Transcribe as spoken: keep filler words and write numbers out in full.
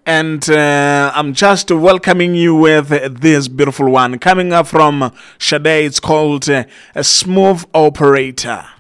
And uh, I'm just welcoming you with this beautiful one coming up from Sade. It's called uh, A Smooth Operator.